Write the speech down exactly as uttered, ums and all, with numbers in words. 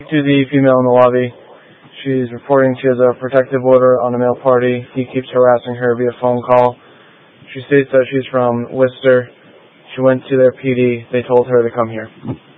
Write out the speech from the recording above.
to the female in the lobby. She's reporting she has a protective order on a male party. He keeps harassing her via phone call. She states that she's from Worcester. She went to their P D. They told her to come here.